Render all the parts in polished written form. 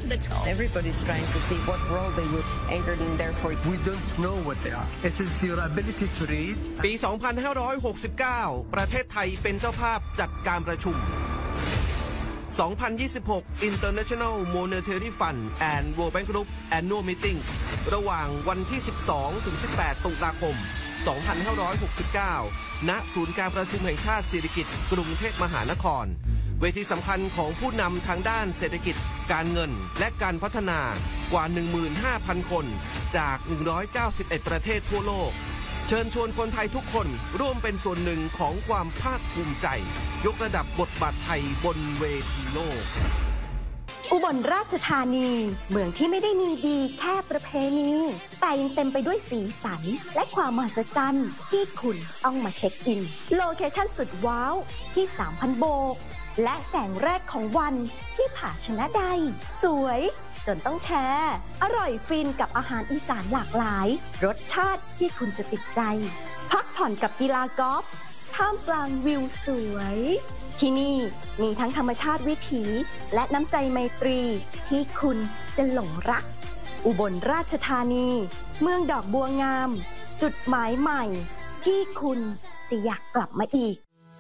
to the top. Everybody's trying to see what role they will anchor in there for. We don't know what they are. It is your ability to read. ปี 2569 ประเทศไทยเป็นเจ้าภาพจัดการประชุม 2026 International Monetary Fund and World Bank Group Annual Meetings ระหว่างวันที่ 12-18 ตุลาคม 2569 ณ ศูนย์การประชุมแห่งชาติสิริกิติ์กรุงเทพมหานคร เวทีสำคัญของผู้นำทางด้านเศรษฐกิจ การเงิน และการพัฒนากว่า 15,000 คนจาก 191 ประเทศทั่วโลก เชิญชวนคนไทยทุกคนร่วมเป็นส่วนหนึ่งของความภาคภูมิใจยกระดับบทบาทไทยบนเวทีโลกอุบลราชธานีเมืองที่ไม่ได้มีดีแค่ประเพณีแต่ยังเต็มไปด้วยสีสันและความมหัศจรรย์ที่คุณต้องมาเช็คอินโลเคชั่นสุดว้าวที่ 3,000 โบกและแสงแรกของวันที่ผาชนะใดสวยจนต้องแชร์อร่อยฟินกับอาหารอีสานหลากหลายรสชาติที่คุณจะติดใจพักผ่อนกับกีฬากอล์ฟท่ามกลางวิวสวยที่นี่มีทั้งธรรมชาติวิถีและน้ำใจไมตรีที่คุณจะหลงรักอุบลราชธานีเมืองดอกบัวงามจุดหมายใหม่ที่คุณจะอยากกลับมาอีก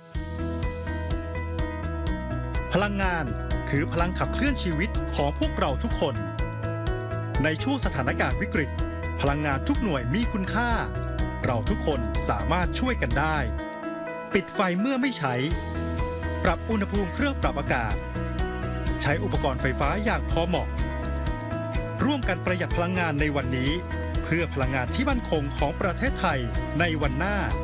พลังงานคือพลังขับเคลื่อนชีวิตของพวกเราทุกคนในช่วงสถานการณ์วิกฤตพลังงานทุกหน่วยมีคุณค่าเราทุกคนสามารถช่วยกันได้ปิดไฟเมื่อไม่ใช้ปรับอุณหภูมิเครื่องปรับอากาศใช้อุปกรณ์ไฟฟ้าอย่างพอเหมาะร่วมกันประหยัดพลังงานในวันนี้เพื่อพลังงานที่มั่นคงของประเทศไทยในวันหน้า